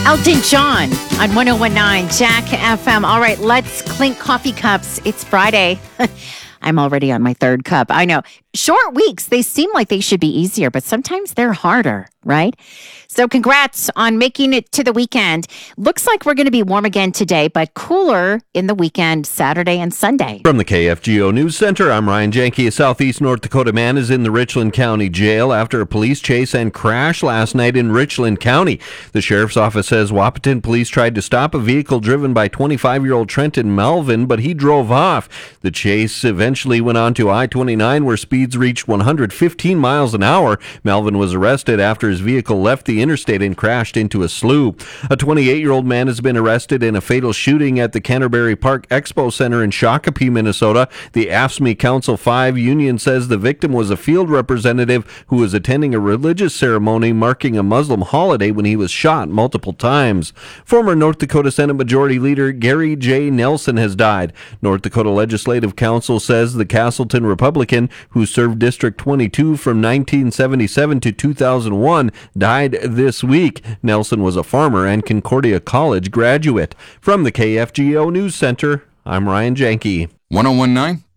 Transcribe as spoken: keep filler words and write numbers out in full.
Elton John on one oh one point nine Jack F M. All right, let's clink coffee cups. It's Friday. I'm already on my third cup. I know. Short weeks, they seem like they should be easier, but sometimes they're harder, right? So congrats on making it to the weekend. Looks like we're going to be warm again today, but cooler in the weekend, Saturday and Sunday. From the K F G O News Center, I'm Ryan Janke. A southeast North Dakota man is in the Richland County Jail after a police chase and crash last night in Richland County. The sheriff's office says Wahpeton police tried to stop a vehicle driven by twenty-five-year-old Trenton Melvin, but he drove off. The chase eventually went on to I twenty-nine, where speeds reached one hundred fifteen miles an hour. Melvin was arrested after his vehicle left the interstate and crashed into a slough. A twenty-eight-year-old man has been arrested in a fatal shooting at the Canterbury Park Expo Center in Shakopee, Minnesota. The A F S M E Council five union says the victim was a field representative who was attending a religious ceremony marking a Muslim holiday when he was shot multiple times. Former North Dakota Senate Majority Leader Gary J. Nelson has died. North Dakota Legislative Council says the Castleton Republican, who served District twenty-two from nineteen seventy-seven to two thousand one, died this week. Nelson was a farmer and Concordia College graduate. From the K F G O News Center, I'm Ryan Janke. one oh one point nine